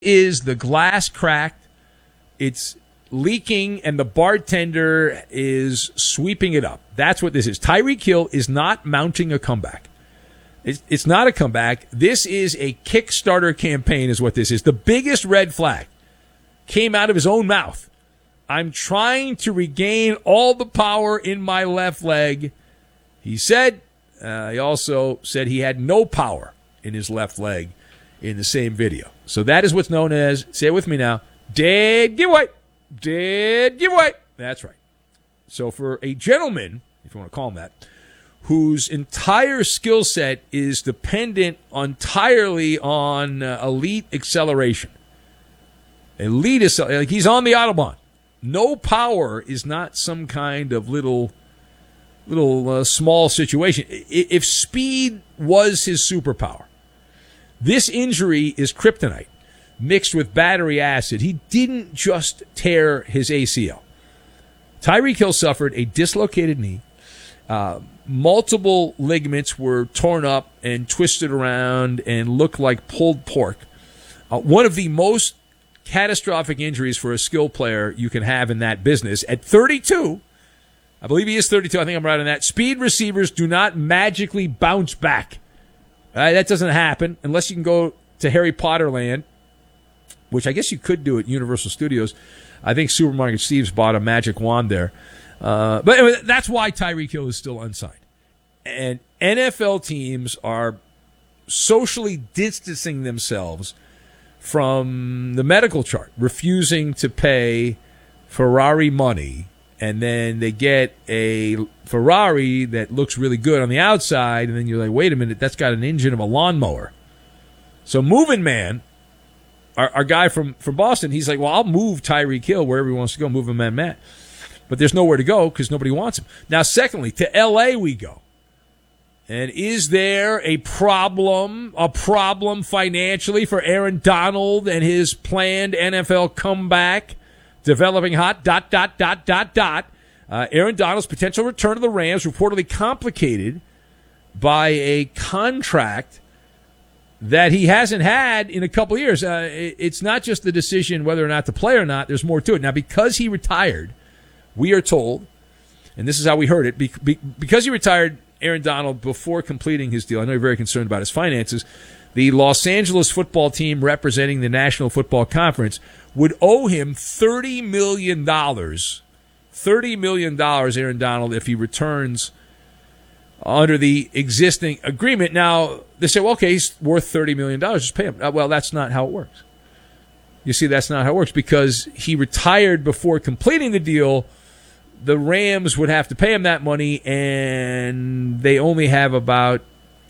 Is the glass cracked? It's leaking, and the bartender is sweeping it up. That's what this is. Tyreek Hill is not mounting a comeback. It's not a comeback. This is a Kickstarter campaign is what this is. The biggest red flag came out of his own mouth. I'm trying to regain all the power in my left leg. He said, he also said he had no power in his left leg in the same video. So that is what's known as, say it with me now, dead giveaway. Dead giveaway. That's right. So for a gentleman, if you want to call him that, whose entire skill set is dependent entirely on elite acceleration. Like he's on the Autobahn. No power is not some kind of little small situation. If speed was his superpower, this injury is kryptonite mixed with battery acid. He didn't just tear his ACL. Tyreek Hill suffered a dislocated knee. Multiple ligaments were torn up and twisted around and looked like pulled pork. One of the most catastrophic injuries for a skill player you can have in that business. At 32, I believe he is 32, I think I'm right on that, speed receivers do not magically bounce back. That doesn't happen unless you can go to Harry Potter land, which I guess you could do at Universal Studios. I think Supermarket Steve's bought a magic wand there. But anyway, that's why Tyreek Hill is still unsigned. And NFL teams are socially distancing themselves from the medical chart, refusing to pay Ferrari money, and then they get a Ferrari that looks really good on the outside, and then you're like, wait a minute, that's got an engine of a lawnmower. So Moving Man, our guy from Boston, he's like, well, I'll move Tyreek Hill wherever he wants to go, move him and Matt. But there's nowhere to go because nobody wants him. Now, secondly, to L.A. we go. And is there a problem financially for Aaron Donald and his planned NFL comeback? Developing hot, ... Aaron Donald's potential return to the Rams reportedly complicated by a contract that he hasn't had in a couple of years. It's not just the decision whether or not to play or not. There's more to it. Now, because he retired, we are told, and this is how we heard it, because he retired, Aaron Donald, before completing his deal, I know you're very concerned about his finances, the Los Angeles football team representing the National Football Conference would owe him $30 million. $30 million, Aaron Donald, if he returns under the existing agreement. Now, they say, well, okay, he's worth $30 million. Just pay him. Well, that's not how it works. You see, that's not how it works because he retired before completing the deal. The Rams would have to pay him that money, and they only have about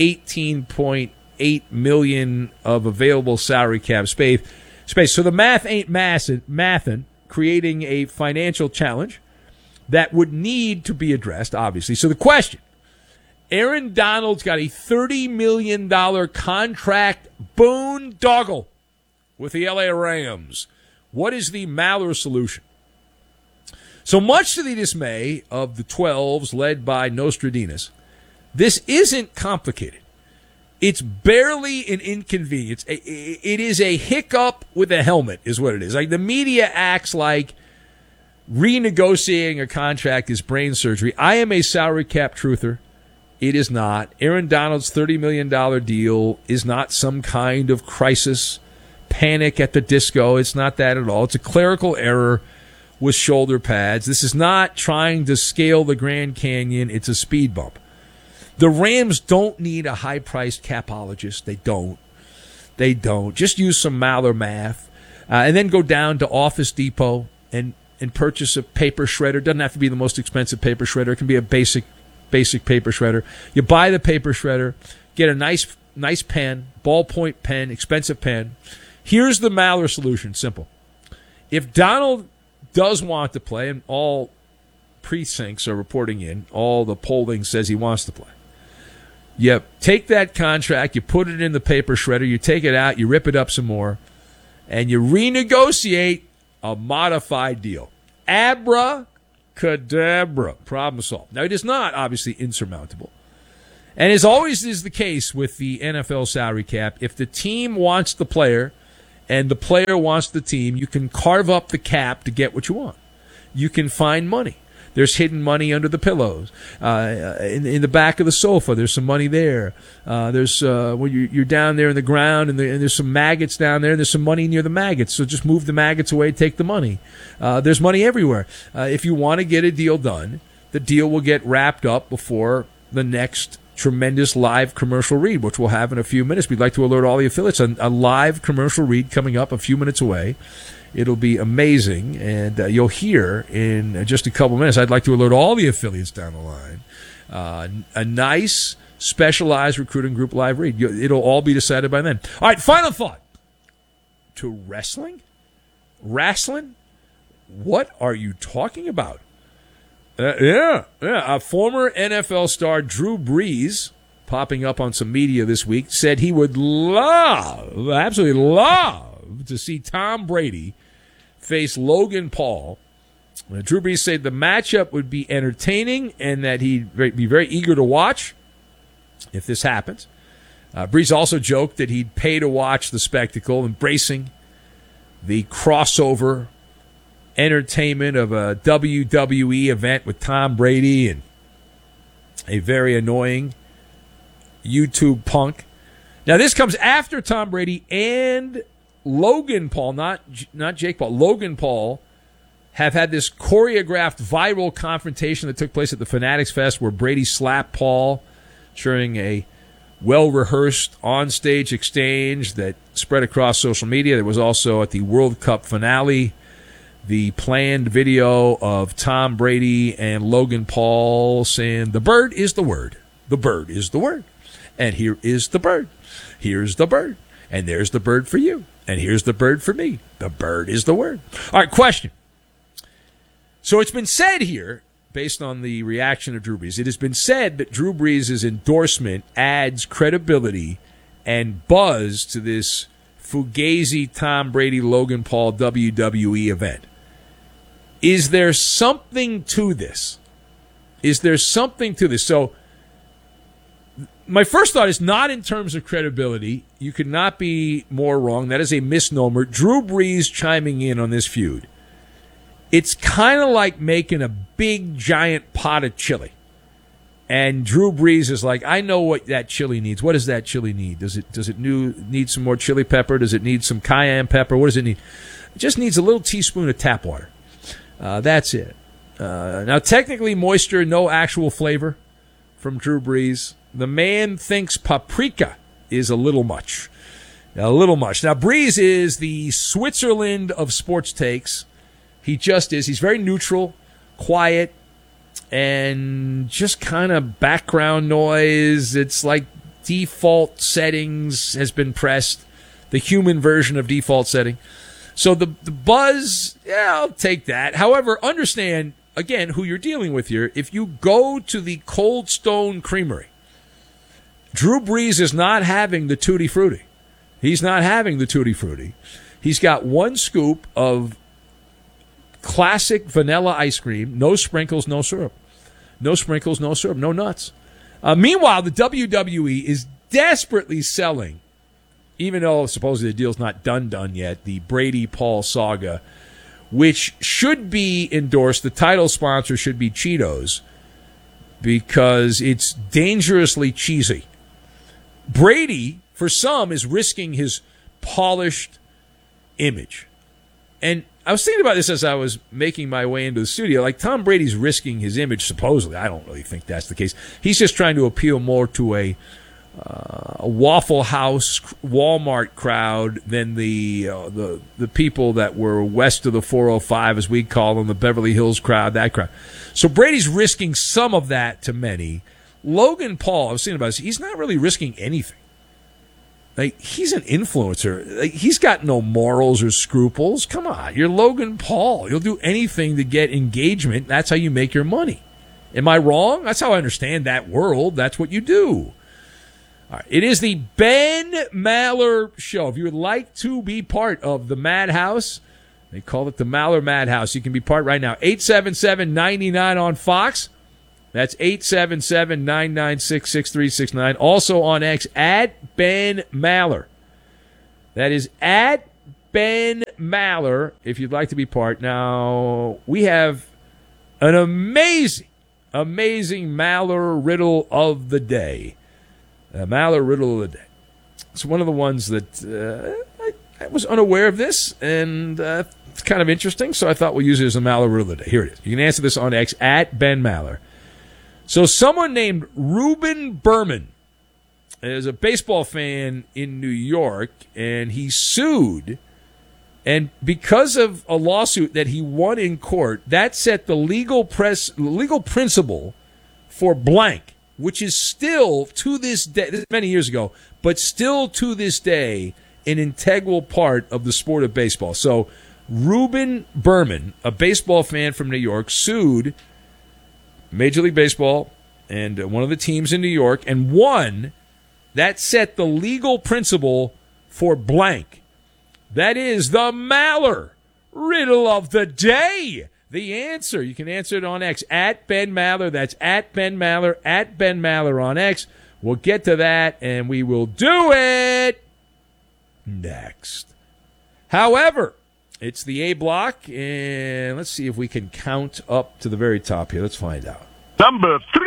$18.8 million of available salary cap space. So the math ain't mathin', creating a financial challenge that would need to be addressed, obviously. So the question, Aaron Donald's got a $30 million contract boondoggle with the LA Rams. What is the Maller solution? So much to the dismay of the 12s led by Nostradamus, this isn't complicated. It's barely an inconvenience. It is a hiccup with a helmet is what it is. Like the media acts like renegotiating a contract is brain surgery. I am a salary cap truther. It is not. Aaron Donald's $30 million deal is not some kind of crisis, panic at the disco. It's not that at all. It's a clerical error with shoulder pads. This is not trying to scale the Grand Canyon. It's a speed bump. The Rams don't need a high-priced capologist. They don't. Just use some Maller math. And then go down to Office Depot and purchase a paper shredder. Doesn't have to be the most expensive paper shredder. It can be a basic paper shredder. You buy the paper shredder, get a nice pen, ballpoint pen, expensive pen. Here's the Maller solution, simple. If Donald does want to play, and all precincts are reporting in, all the polling says he wants to play, you take that contract, you put it in the paper shredder, you take it out, you rip it up some more, and you renegotiate a modified deal. Abracadabra. Problem solved. Now, it is not obviously insurmountable. And as always is the case with the NFL salary cap, if the team wants the player and the player wants the team, you can carve up the cap to get what you want. You can find money. There's hidden money under the pillows, in the back of the sofa. There's some money there. There's when you're down there in the ground, and there's some maggots down there. And there's some money near the maggots. So just move the maggots away, take the money. There's money everywhere. If you want to get a deal done, the deal will get wrapped up before the next tremendous live commercial read, which we'll have in a few minutes. We'd like to alert all the affiliates on a live commercial read coming up a few minutes away. It'll be amazing, and you'll hear in just a couple minutes. I'd like to alert all the affiliates down the line. A nice, specialized recruiting group live read. It'll all be decided by then. All right, final thought. To wrestling? Wrestling? What are you talking about? Yeah. A former NFL star, Drew Brees, popping up on some media this week, said he would absolutely love to see Tom Brady face Logan Paul. Drew Brees said the matchup would be entertaining and that he'd be very eager to watch if this happens. Brees also joked that he'd pay to watch the spectacle, embracing the crossover entertainment of a WWE event with Tom Brady and a very annoying YouTube punk. Now, this comes after Tom Brady and Logan Paul, not Jake Paul, Logan Paul, have had this choreographed viral confrontation that took place at the Fanatics Fest where Brady slapped Paul during a well-rehearsed on-stage exchange that spread across social media. There was also at the World Cup finale the planned video of Tom Brady and Logan Paul saying, "The bird is the word. The bird is the word. And here is the bird. Here's the bird. And there's the bird for you. And here's the bird for me. The bird is the word." All right, question. So it's been said here, based on the reaction of Drew Brees, it has been said that Drew Brees' endorsement adds credibility and buzz to this Fugazi Tom Brady Logan Paul WWE event. Is there something to this? Is there something to this? So my first thought is not in terms of credibility. You could not be more wrong. That is a misnomer. Drew Brees chiming in on this feud. It's kind of like making a big, giant pot of chili. And Drew Brees is like, I know what that chili needs. What does that chili need? Does it need some more chili pepper? Does it need some cayenne pepper? What does it need? It just needs a little teaspoon of tap water. That's it. Now, technically, moisture, no actual flavor from Drew Brees. The man thinks paprika is a little much. A little much. Now, Brees is the Switzerland of sports takes. He just is. He's very neutral, quiet, and just kind of background noise. It's like default settings has been pressed, the human version of default setting. So the buzz, yeah, I'll take that. However, understand, again, who you're dealing with here. If you go to the Cold Stone Creamery, Drew Brees is not having the Tutti Frutti. He's not having the Tutti Frutti. He's got one scoop of classic vanilla ice cream, no sprinkles, no syrup. No sprinkles, no syrup, no nuts. Meanwhile, the WWE is desperately selling, even though supposedly the deal's not done yet, the Brady-Paul saga, which should be endorsed. The title sponsor should be Cheetos because it's dangerously cheesy. Brady, for some, is risking his polished image. And I was thinking about this as I was making my way into the studio. Like, Tom Brady's risking his image, supposedly. I don't really think that's the case. He's just trying to appeal more to a Waffle House, Walmart crowd than the people that were west of the 405, as we call them, the Beverly Hills crowd, that crowd. So Brady's risking some of that to many. Logan Paul, I was thinking about this, he's not really risking anything. Like, he's an influencer. Like, he's got no morals or scruples. Come on, you're Logan Paul. You'll do anything to get engagement. That's how you make your money. Am I wrong? That's how I understand that world. That's what you do. All right. It is the Ben Maller Show. If you would like to be part of the Madhouse, they call it the Maller Madhouse. You can be part right now. 877-99 on Fox. That's 877-996-6369. Also on X, at Ben Maller. That is at Ben Maller if you'd like to be part. Now, we have an amazing Maller riddle of the day. Maller riddle of the day. It's one of the ones that I was unaware of this, and it's kind of interesting, so I thought we'll use it as a Maller riddle of the day. Here it is. You can answer this on X, at Ben Maller. So someone named Reuben Berman is a baseball fan in New York, and he sued, and because of a lawsuit that he won in court, that set the legal principle for blank, which is still to this day, this is many years ago, but still to this day, an integral part of the sport of baseball. So Reuben Berman, a baseball fan from New York, sued Major League Baseball and one of the teams in New York and won. That set the legal principle for blank. That is the Maller riddle of the day. The answer, you can answer it on X, at Ben Maller. That's at Ben Maller, at Ben Maller on X. We'll get to that, and we will do it next. However, it's the A block, and let's see if we can count up to the very top here. Let's find out. Number 3.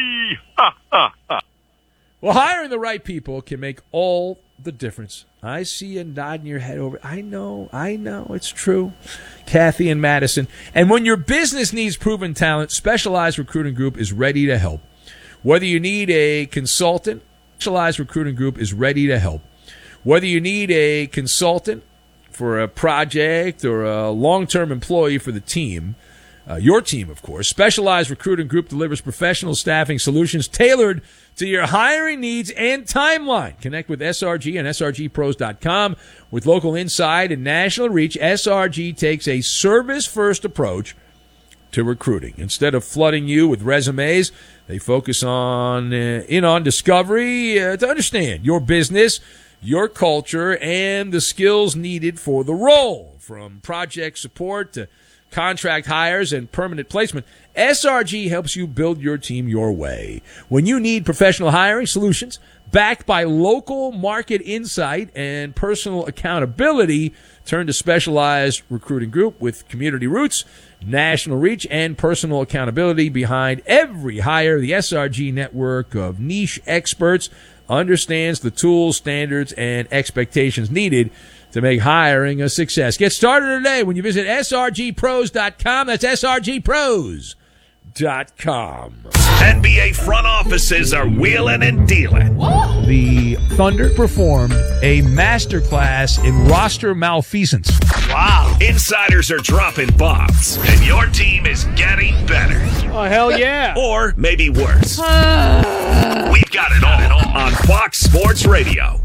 Well, hiring the right people can make all the difference. I see you nodding your head over. I know, it's true. Kathy and Madison. And when your business needs proven talent, Specialized Recruiting Group is ready to help. Whether you need a consultant, Specialized Recruiting Group is ready to help. Whether you need a consultant for a project or a long-term employee for the team, your team, of course, Specialized Recruiting Group delivers professional staffing solutions tailored to your hiring needs and timeline. Connect with SRG and SRGpros.com. With local insight and national reach, SRG takes a service-first approach to recruiting. Instead of flooding you with resumes, they focus on discovery to understand your business, your culture, and the skills needed for the role. From project support to contract hires and permanent placement, SRG helps you build your team your way. When you need professional hiring solutions backed by local market insight and personal accountability, turn to Specialized Recruiting Group. With community roots, national reach, and personal accountability behind every hire, the SRG network of niche experts understands the tools, standards, and expectations needed to make hiring a success. Get started today when you visit srgpros.com. That's srgpros.com. NBA front offices are wheeling and dealing. The Thunder performed a masterclass in roster malfeasance. Wow. Insiders are dropping bombs, and your team is getting better. Oh, hell yeah. Or maybe worse. We've got it all on Fox Sports Radio.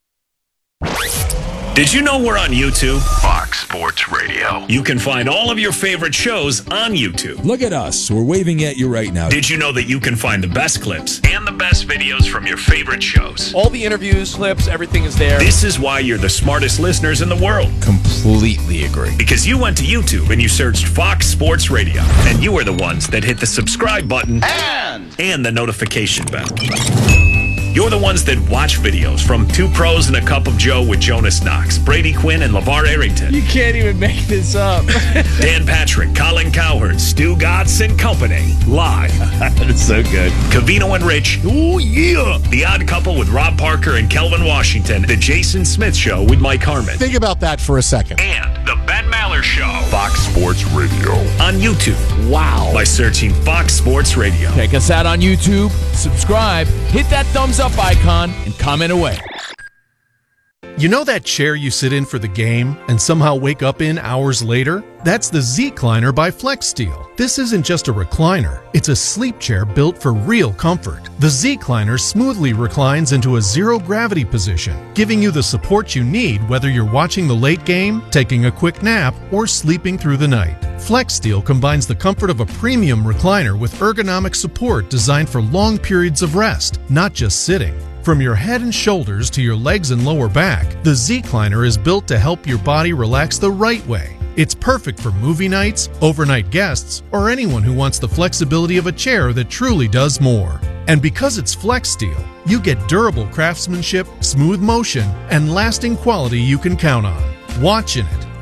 Did you know we're on YouTube? Fox Sports Radio. You can find all of your favorite shows on YouTube. Look at us. We're waving at you right now. Did you know that you can find the best clips and the best videos from your favorite shows? All the interviews, clips, everything is there. This is why you're the smartest listeners in the world. Completely agree. Because you went to YouTube and you searched Fox Sports Radio. And you are the ones that hit the subscribe button and the notification bell. You're the ones that watch videos from Two Pros and a Cup of Joe with Jonas Knox, Brady Quinn, and LeVar Arrington. You can't even make this up. Dan Patrick, Colin Cowherd, Stu Gatz and Company. Live. That's so good. Covino and Rich. Oh, yeah. The Odd Couple with Rob Parker and Kelvin Washington. The Jason Smith Show with Mike Harmon. Think about that for a second. And the Ben Maller Show. Fox Sports Radio. On YouTube. Wow. By searching Fox Sports Radio. Check us out on YouTube. Subscribe. Hit that thumbs up icon and comment away. You know that chair you sit in for the game and somehow wake up in hours later? That's the Z-Cliner by FlexSteel. This isn't just a recliner. It's a sleep chair built for real comfort. The Z-Cliner smoothly reclines into a zero-gravity position, giving you the support you need whether you're watching the late game, taking a quick nap, or sleeping through the night. FlexSteel combines the comfort of a premium recliner with ergonomic support designed for long periods of rest, not just sitting. From your head and shoulders to your legs and lower back, the Z-Cliner is built to help your body relax the right way. It's perfect for movie nights, overnight guests, or anyone who wants the flexibility of a chair that truly does more. And because it's FlexSteel, you get durable craftsmanship, smooth motion, and lasting quality you can count on. watching it,